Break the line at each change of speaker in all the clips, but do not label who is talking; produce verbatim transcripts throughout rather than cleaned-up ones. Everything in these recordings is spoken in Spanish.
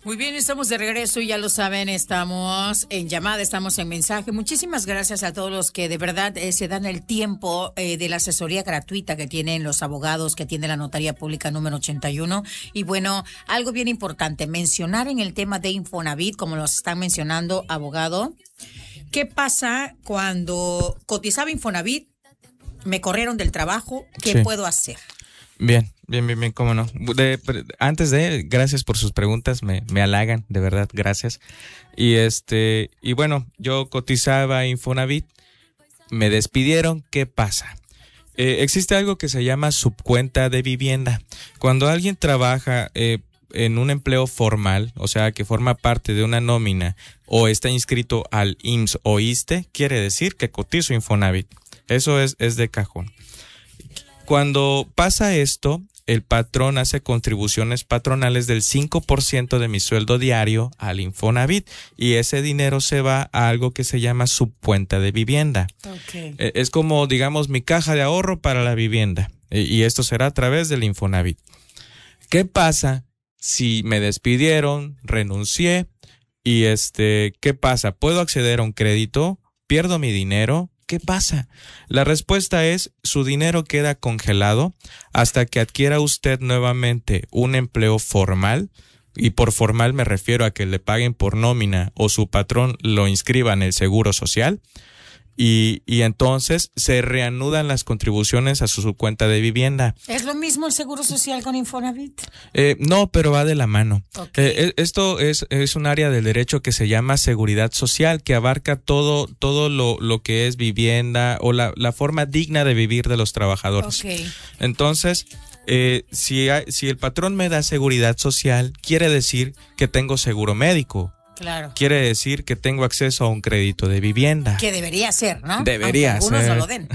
Muy bien, estamos de regreso y ya lo saben, estamos en llamada, estamos en mensaje. Muchísimas gracias a todos los que de verdad eh, se dan el tiempo eh, de la asesoría gratuita que tienen los abogados, que tiene la Notaría Pública número ochenta y uno. Y bueno, algo bien importante, mencionar en el tema de Infonavit, como los están mencionando, abogado, ¿qué pasa cuando cotizaba Infonavit, me corrieron del trabajo? ¿Qué sí. puedo hacer?
Bien, bien, bien, bien, cómo no. De, antes de, gracias por sus preguntas, me, me halagan, de verdad, gracias. Y este, y bueno, yo cotizaba Infonavit, me despidieron, ¿qué pasa? Eh, existe algo que se llama subcuenta de vivienda. Cuando alguien trabaja eh, en un empleo formal, o sea, que forma parte de una nómina o está inscrito al I M S S o ISSSTE, quiere decir que cotizo Infonavit. Eso es, es de cajón. Cuando pasa esto, el patrón hace contribuciones patronales del cinco por ciento de mi sueldo diario al Infonavit y ese dinero se va a algo que se llama subcuenta de vivienda. Okay. Es como, digamos, mi caja de ahorro para la vivienda y esto será a través del Infonavit. ¿Qué pasa si me despidieron, renuncié y este, qué pasa? ¿Puedo acceder a un crédito? ¿Pierdo mi dinero? ¿Qué pasa? La respuesta es, su dinero queda congelado hasta que adquiera usted nuevamente un empleo formal, y por formal me refiero a que le paguen por nómina o su patrón lo inscriba en el Seguro Social, y, y entonces se reanudan las contribuciones a su, su cuenta de vivienda.
¿Es lo mismo el Seguro Social con Infonavit?
Eh, no, pero va de la mano.
Okay.
Eh, esto es, es un área del derecho que se llama seguridad social, que abarca todo, todo lo, lo que es vivienda o la, la forma digna de vivir de los trabajadores.
Okay.
Entonces, eh, si, hay, si el patrón me da seguridad social, quiere decir que tengo seguro médico.
Claro.
Quiere decir que tengo acceso a un crédito de vivienda.
Que debería ser, ¿no?
Debería
Aunque algunos
ser.
no lo den.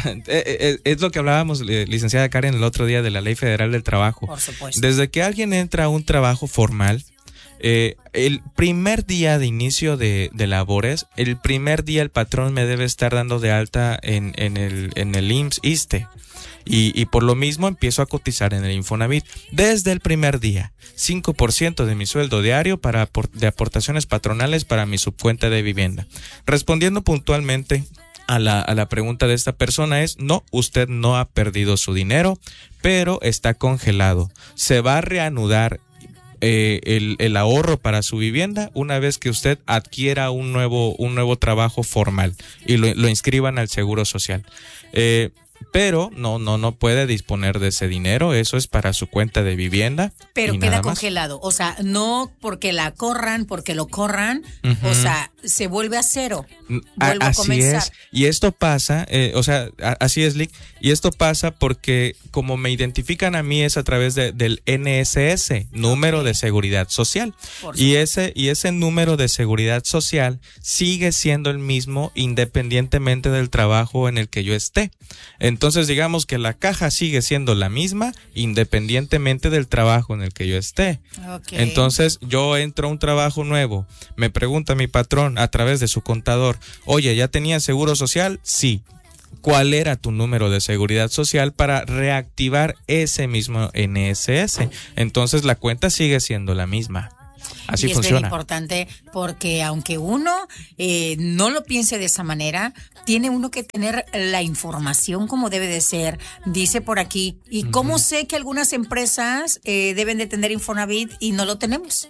Es lo que hablábamos, licenciada Karen, el otro día de la Ley Federal del Trabajo.
Por supuesto.
Desde que alguien entra a un trabajo formal, eh, el primer día de inicio de, de labores, el primer día el patrón me debe estar dando de alta en, en el, en el I M S S, ISSSTE. Y, y por lo mismo empiezo a cotizar en el Infonavit desde el primer día, cinco por ciento de mi sueldo diario para de aportaciones patronales para mi subcuenta de vivienda. Respondiendo puntualmente a la, a la pregunta de esta persona es, no, usted no ha perdido su dinero, pero está congelado. Se va a reanudar eh, el, el ahorro para su vivienda una vez que usted adquiera un nuevo, un nuevo trabajo formal y lo, lo inscriban al Seguro Social. Eh, Pero no, no, no puede disponer de ese dinero, eso es para su cuenta de vivienda.
Pero queda congelado, o sea, no porque la corran, porque lo corran, uh-huh. o sea, se vuelve a cero, vuelve
a,
a comenzar.
Así es, y esto pasa, eh, o sea, a, así es, Lick, y esto pasa porque como me identifican a mí es a través de, del N S S, número okay. de seguridad social, y ese, y ese número de seguridad social sigue siendo el mismo independientemente del trabajo en el que yo esté. Entonces digamos que la caja sigue siendo la misma independientemente del trabajo en el que yo esté. Okay. Entonces yo entro a un trabajo nuevo, me pregunta mi patrón a través de su contador, oye, ¿ya tenías seguro social? Sí. ¿Cuál era tu número de seguridad social para reactivar ese mismo N S S? Entonces la cuenta sigue siendo la misma. Así
y
funciona.
Es muy importante porque aunque uno eh, no lo piense de esa manera, tiene uno que tener la información como debe de ser. Dice por aquí, ¿y cómo uh-huh. sé que algunas empresas eh, deben de tener Infonavit y no lo tenemos?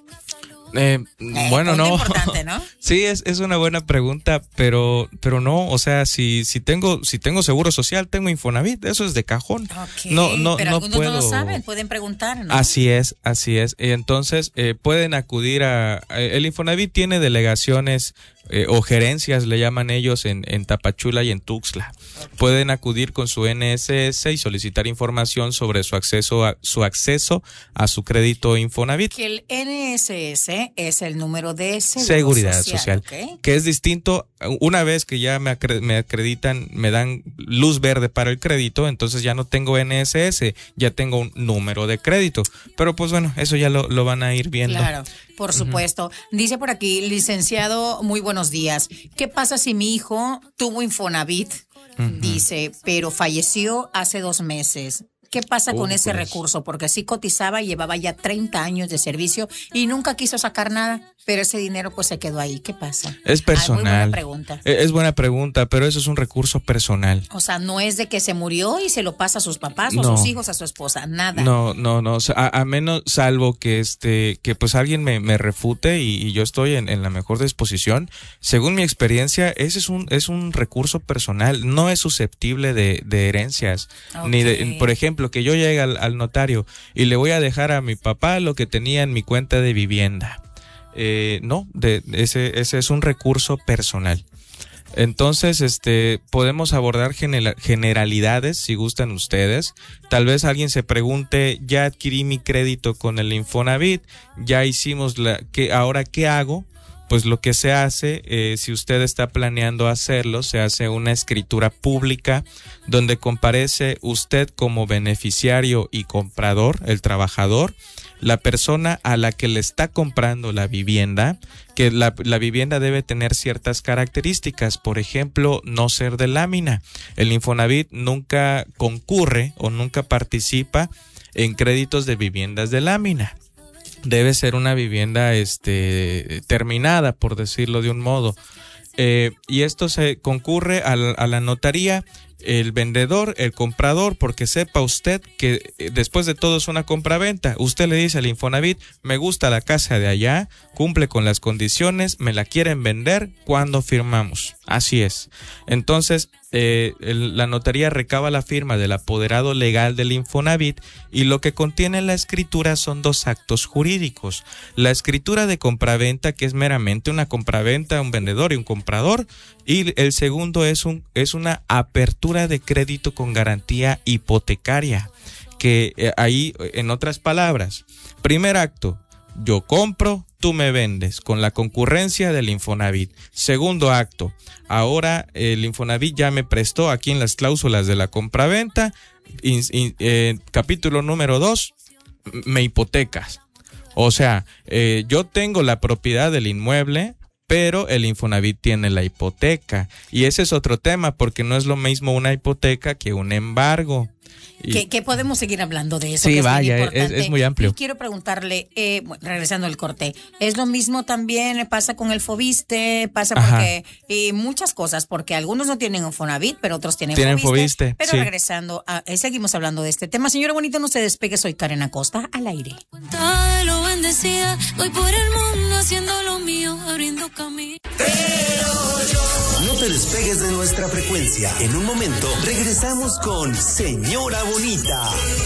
Eh,
eh,
bueno, no.
Importante, ¿no?
Sí, es, es una buena pregunta, pero pero no, o sea, si si tengo si tengo seguro social, tengo Infonavit, eso es de cajón.
Okay,
no, no,
pero
no
algunos
puedo...
no lo saben, pueden preguntar, ¿no?
Así es, así es. Entonces, eh, pueden acudir a... El Infonavit tiene delegaciones eh, o gerencias, le llaman ellos, en, en Tapachula y en Tuxtla. Okay. Pueden acudir con su N S S y solicitar información sobre su acceso a su acceso a su crédito Infonavit.
Que el N S S es el número de seguro
seguridad social, social
okay.
que es distinto. Una vez que ya me, acre- me acreditan, me dan luz verde para el crédito, entonces ya no tengo N S S, ya tengo un número de crédito. Pero pues bueno, eso ya lo, lo van a ir viendo.
Claro, por supuesto. Uh-huh. Dice por aquí, licenciado, muy buenos días. ¿Qué pasa si mi hijo tuvo Infonavit? Uh-huh. Dice, pero falleció hace dos meses. ¿Qué pasa con
Uh,
ese
pues.
recurso? Porque sí cotizaba y llevaba ya treinta años de servicio y nunca quiso sacar nada, pero ese dinero pues se quedó ahí. ¿Qué pasa?
Es personal.
Ah, muy buena pregunta.
Es es buena pregunta, pero eso es un recurso personal.
O sea, no es de que se murió y se lo pasa a sus papás o a
No.
sus hijos, a su esposa, nada.
No, no, no, o sea, a, a menos salvo que este, que pues alguien me, me refute y, y yo estoy en, en la mejor disposición. Según mi experiencia, ese es un, es un recurso personal, no es susceptible de, de herencias,
Ok.
ni de, por ejemplo, que yo llegue al, al notario y le voy a dejar a mi papá lo que tenía en mi cuenta de vivienda. Eh, no, de, ese, ese es un recurso personal. Entonces, este, podemos abordar genera- generalidades si gustan ustedes. Tal vez alguien se pregunte, ya adquirí mi crédito con el Infonavit, ya hicimos la, ¿qué, ahora qué hago? Pues lo que se hace, eh, si usted está planeando hacerlo, se hace una escritura pública donde comparece usted como beneficiario y comprador, el trabajador, la persona a la que le está comprando la vivienda, que la, la vivienda debe tener ciertas características, por ejemplo, no ser de lámina. El Infonavit nunca concurre o nunca participa en créditos de viviendas de lámina. Debe ser una vivienda este, terminada, por decirlo de un modo. Eh, y esto se concurre a la, a la notaría, el vendedor, el comprador, porque sepa usted que eh, después de todo es una compraventa. Usted le dice al Infonavit, me gusta la casa de allá, cumple con las condiciones, me la quieren vender, ¿cuándo firmamos? Así es. Entonces, eh, el, la notaría recaba la firma del apoderado legal del Infonavit y lo que contiene la escritura son dos actos jurídicos. La escritura de compraventa, que es meramente una compraventa, un vendedor y un comprador, y el segundo es, un, es una apertura de crédito con garantía hipotecaria, que eh, ahí, en otras palabras, primer acto, yo compro, tú me vendes, con la concurrencia del Infonavit. Segundo acto, ahora el Infonavit ya me prestó aquí en las cláusulas de la compraventa, in, in, eh, capítulo número dos, me hipotecas. O sea, eh, yo tengo la propiedad del inmueble, pero el Infonavit tiene la hipoteca. Y ese es otro tema, porque no es lo mismo una hipoteca que un embargo. Y...
Que, que podemos seguir hablando de eso.
Sí,
que es
vaya,
bien
es,
importante.
es muy amplio.
Y quiero preguntarle, eh, bueno, regresando al corte, ¿es lo mismo también pasa con el Fobiste? Pasa
Ajá.
porque eh, muchas cosas, porque algunos no tienen Infonavit, pero otros tienen,
Tienen
Fobiste.
Fobiste,
Pero
sí.
regresando, a, eh, seguimos hablando de este tema. Señora bonita, no se despegue, soy Karen Acosta, al aire.
De lo bendecida, voy por el mundo haciendo lo mío, abriendo camino.
No te despegues de nuestra frecuencia. En un momento regresamos con Señora Bonita.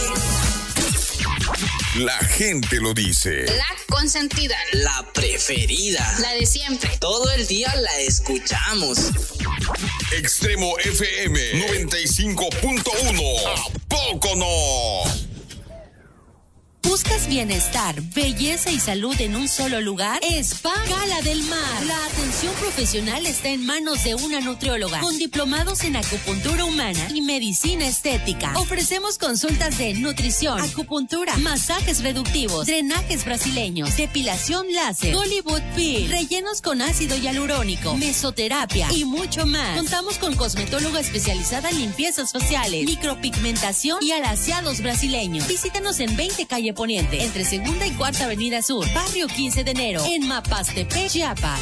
La gente lo dice.
La consentida,
La preferida.
la de siempre.
Todo el día la escuchamos.
Extremo F M noventa y cinco punto uno. ¿A poco no?
¿Buscas bienestar, belleza y salud en un solo lugar? Spa Cala del Mar. La atención profesional está en manos de una nutrióloga con diplomados en acupuntura humana y medicina estética. Ofrecemos consultas de nutrición, acupuntura, masajes reductivos, drenajes brasileños, depilación láser, Hollywood Peel, rellenos con ácido hialurónico, mesoterapia y mucho más. Contamos con cosmetóloga especializada en limpiezas faciales, micropigmentación y alaciados brasileños. Visítanos en veinte Calle Poniente, entre Segunda y Cuarta Avenida Sur, Barrio quince de enero, en Mapastepec, Chiapas.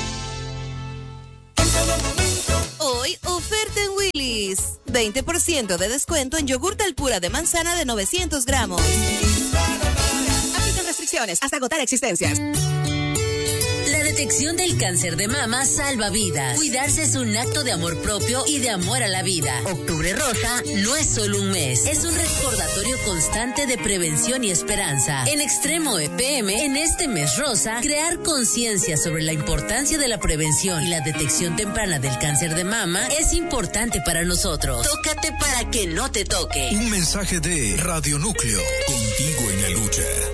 Hoy, oferta en Willy's. veinte por ciento de descuento en yogur Alpura de manzana de novecientos gramos. Aplican restricciones hasta agotar existencias.
La detección del cáncer de mama salva vidas. Cuidarse es un acto de amor propio y de amor a la vida. Octubre Roja no es solo un mes, es un recordatorio constante de prevención y esperanza. En Extremo F M, en este mes rosa, crear conciencia sobre la importancia de la prevención y la detección temprana del cáncer de mama es importante para nosotros. Tócate para que no te toque.
Un mensaje de Radio Núcleo, contigo en la lucha.